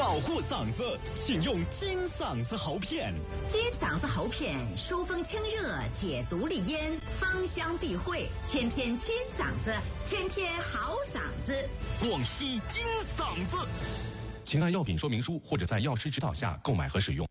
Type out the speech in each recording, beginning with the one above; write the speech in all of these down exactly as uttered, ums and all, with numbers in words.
保护嗓子，请用金嗓子喉片。 金嗓子喉片疏风清热，解毒利咽，芳香避秽，天天金嗓子，天天好嗓子。 广西金嗓子。 请按药品说明书或者在药师指导下购买和使用。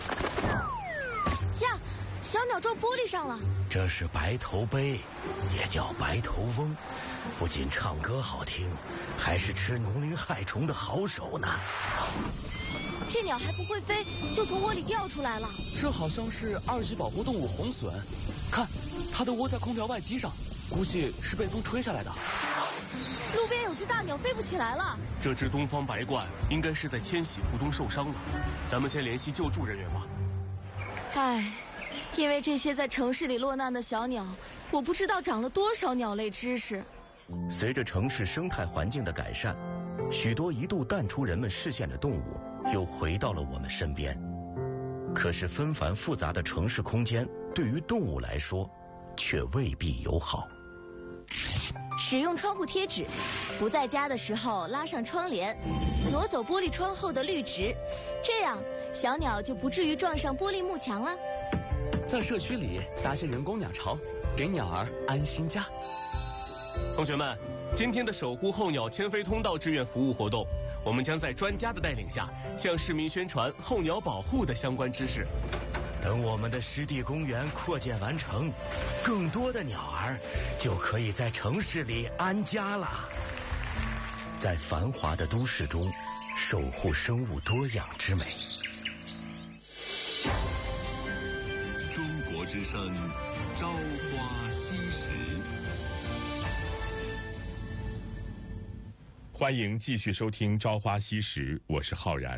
呀，小鸟撞玻璃上了。 这是白头鹎，也叫白头翁，不仅唱歌好听，还是吃农林害虫的好手呢。 这鸟还不会飞，就从窝里掉出来了。 这好像是二级保护动物红隼，看，它的窝在空调外机上，估计是被风吹下来的。 路边有只大鸟飞不起来了。 这只东方白鹳应该是在迁徙途中受伤了，咱们先联系救助人员吧。 唉，因为这些在城市里落难的小鸟，我不知道长了多少鸟类知识。 随着城市生态环境的改善，许多一度淡出人们视线的动物又回到了我们身边。可是纷繁复杂的城市空间对于动物来说却未必友好。 使用窗户贴纸，不在家的时候拉上窗帘，挪走玻璃窗后的绿植，这样小鸟就不至于撞上玻璃幕墙了。 在社区里搭些人工鸟巢，给鸟儿安心家。 同学们，今天的守护候鸟迁飞通道志愿服务活动，我们将在专家的带领下，向市民宣传候鸟保护的相关知识。 等我们的湿地公园扩建完成，更多的鸟儿就可以在城市里安家了。在繁华的都市中，守护生物多样之美。 中国之声，朝花夕拾。 欢迎继续收听《朝花夕拾》，我是浩然。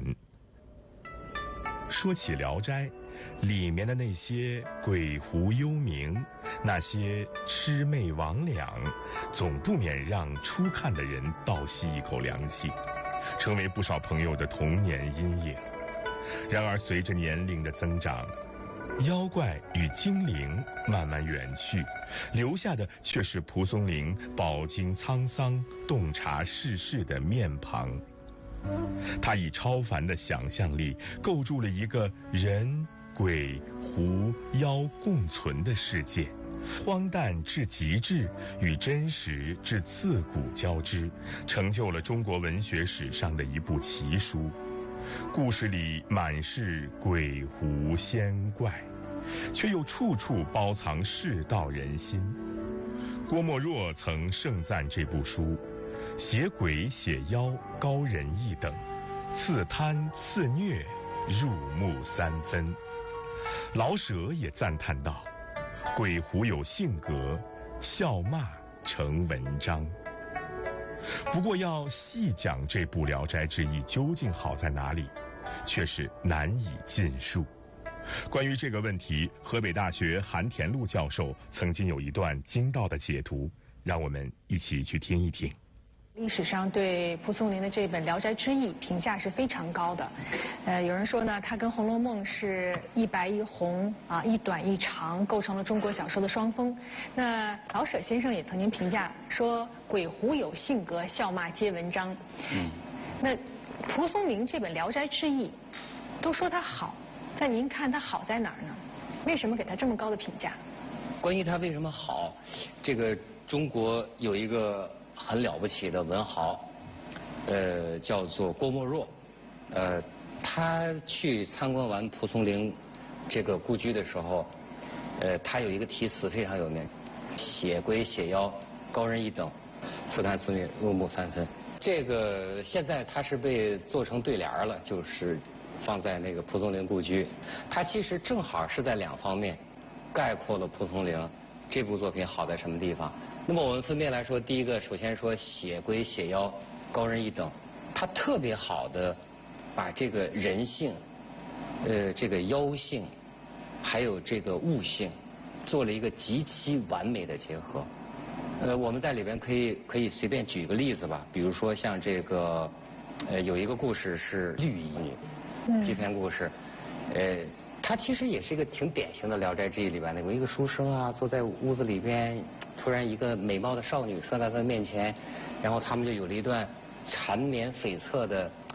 说起《聊斋》，里面的那些鬼狐幽冥，那些魑魅魍魉，总不免让初看的人倒吸一口凉气，成为不少朋友的童年阴影。然而随着年龄的增长，妖怪与精灵慢慢远去，留下的却是蒲松龄饱经沧桑、洞察世事的面庞。他以超凡的想象力构筑了一个人、鬼、狐、妖共存的世界，荒诞至极致，与真实至自古交织，成就了中国文学史上的一部奇书。故事里满是鬼狐仙怪，却又处处包藏世道人心。郭沫若曾盛赞这部书，写鬼写妖高人一等，似贪似虐，入木三分。老舍也赞叹道：鬼狐有性格，笑骂成文章。不过要细讲这部《聊斋志异》究竟好在哪里，却是难以尽述。关于这个问题，河北大学韩田禄教授曾经有一段精到的解读，让我们一起去听一听。 历史上对蒲松龄的这本《聊斋志异》评价是非常高的，呃，有人说呢，它跟《红楼梦》是一白一红啊，一短一长，构成了中国小说的双峰。那老舍先生也曾经评价说，鬼狐有性格，笑骂皆文章。嗯，那蒲松龄这本《聊斋志异》，都说它好，但您看它好在哪儿呢？为什么给它这么高的评价？ 关于它为什么好，这个中国有一个很了不起的文豪，呃，叫做郭沫若，呃，他去参观完蒲松龄这个故居的时候，呃，他有一个题词非常有名：写鬼写妖，高人一等，自贪自虐，入木三分。这个现在它是被做成对联了，就是放在那个蒲松龄故居。它其实正好是在两方面概括了蒲松龄这部作品好在什么地方。那么我们分别来说，第一个，首先说写鬼写妖，高人一等，他特别好的把这个人性，呃，这个妖性，还有这个物性，做了一个极其完美的结合。呃，我们在里边可以可以随便举个例子吧，比如说像这个，呃，有一个故事是绿衣女，嗯、这篇故事，呃。它其实也是一个挺典型的《聊斋志异》里边的，有一个书生啊，坐在屋子里边，突然一个美貌的少女摔在他面前，然后他们就有了一段缠绵悱恻的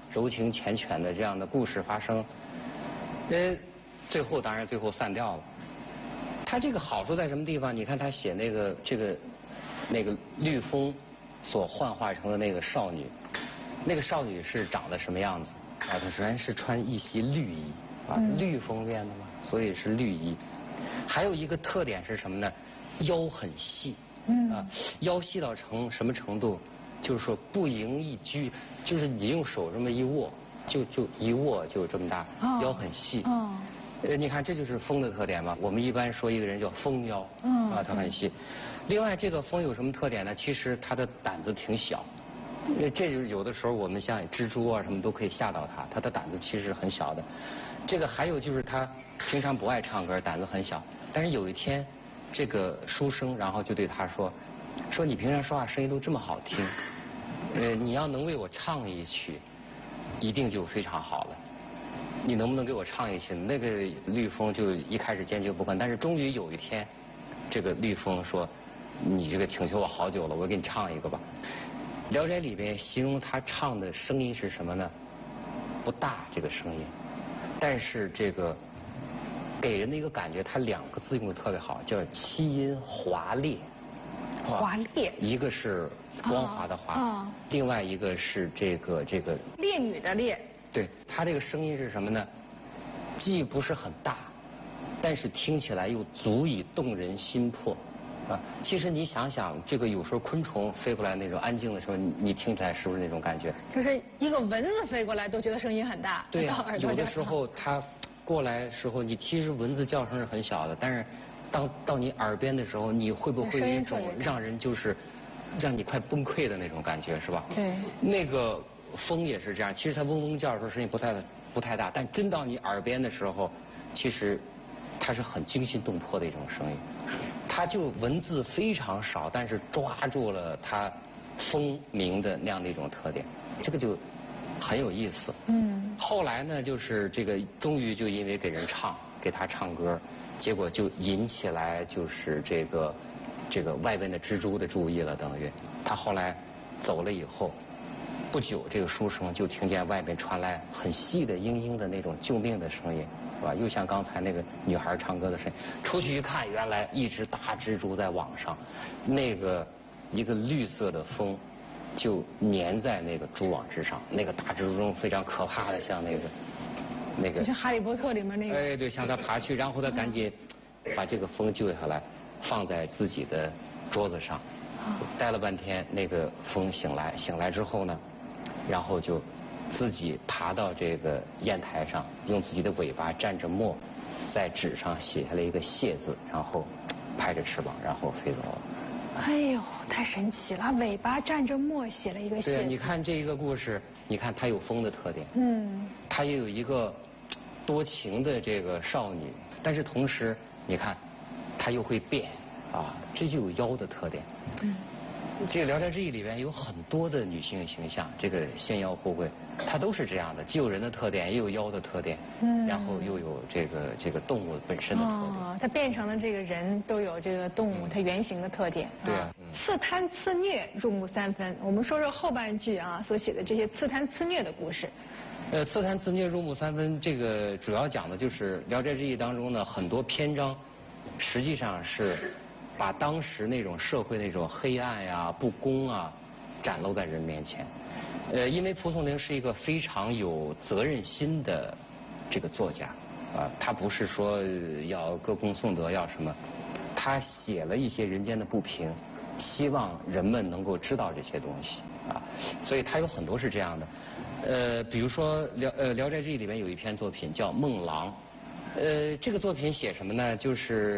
柔情缱绻的这样的故事发生。呃，最后当然最后散掉了。他这个好处在什么地方？你看他写那个这个那个绿风所幻化成的那个少女，那个少女是长得什么样子啊？她首先是穿一袭绿衣啊，嗯、绿风变的嘛，所以是绿衣。还有一个特点是什么呢？腰很细，嗯啊，腰细到成什么程度？就是说不盈一拘，就是你用手这么一握，就就一握就这么大，哦、腰很细。哦。呃，你看这就是风的特点嘛。我们一般说一个人叫风腰，嗯啊，他很细。另外，这个风有什么特点呢？其实他的胆子挺小，因为这就有的时候我们像蜘蛛啊什么都可以吓到他，他的胆子其实很小的。这个还有就是他平常不爱唱歌，胆子很小。但是有一天，这个书生然后就对他说，说你平常说话声音都这么好听，呃，你要能为我唱一曲，一定就非常好了。你能不能给我唱一曲？那个绿风就一开始坚决不肯，但是终于有一天，这个绿风说：“你这个请求我好久了，我给你唱一个吧。”《聊斋》里边形容他唱的声音是什么呢？不大，这个声音，但是这个给人的一个感觉，他两个字用的特别好，叫七音华烈。 华烈。 一个是光滑的华，哦哦、另外一个是这个这个烈女的烈。 对，他这个声音是什么呢？既不是很大，但是听起来又足以动人心魄，啊！其实你想想，这个有时候昆虫飞过来那种安静的时候，你你听起来是不是那种感觉？ 就是一个蚊子飞过来都觉得声音很大。 对呀、啊，有的时候它过来的时候，你其实蚊子叫声是很小的，但是当到你耳边的时候，你会不会有一种让人就是让你快崩溃的那种感觉，是吧？ 对。 那个。风也是这样，其实它嗡嗡叫的时候声音不太不太大，但真到你耳边的时候，其实它是很惊心动魄的一种声音。它就文字非常少，但是抓住了它风鸣的那样的一种特点，这个就很有意思。嗯。后来呢，就是这个终于就因为给人唱，给他唱歌，结果就引起来就是这个这个外边的蜘蛛的注意了，等于他后来走了以后。不久，这个书生就听见外面传来很细的、嘤嘤的那种救命的声音，是吧？又像刚才那个女孩唱歌的声音。出去一看，原来一只大蜘蛛在网上，那个一个绿色的风就粘在那个蛛网之上，那个大蜘蛛中非常可怕的，像那个那个。 像《哈利波特》里面那个。 哎，对，向他爬去，然后他赶紧把这个风救下来，放在自己的桌子上，待了半天，那个风醒来，醒来之后呢？然后就自己爬到这个砚台上，用自己的尾巴蘸着墨，在纸上写下了一个谢字，然后拍着翅膀，然后飞走了。 哎呦，太神奇了！尾巴蘸着墨写了一个谢字。 对，你看这一个故事，你看它有风的特点，嗯，它也有一个多情的这个少女，但是同时你看，它又会变啊，这就有妖的特点。嗯。这个《聊斋志异》里边有很多的女性形象，这个仙妖互会，它都是这样的，既有人的特点，也有妖的特点，嗯，然后又有这个这个动物本身的特点。 哦，它变成了这个人都有这个动物、嗯、它原型的特点。 对啊。 嗯、刺贪刺虐入木三分，我们说说后半句啊所写的这些刺贪刺虐的故事。 呃，刺贪刺虐入木三分，这个主要讲的就是《聊斋志异》当中呢很多篇章，实际上是。把当时那种社会那种黑暗呀、不公啊，展露在人面前。呃，因为蒲松龄是一个非常有责任心的这个作家，啊，他不是说要歌功颂德要什么，他写了一些人间的不平，希望人们能够知道这些东西啊，所以他有很多是这样的。呃，比如说《聊呃聊斋志异》里面有一篇作品叫《梦郎》，呃，这个作品写什么呢？就是。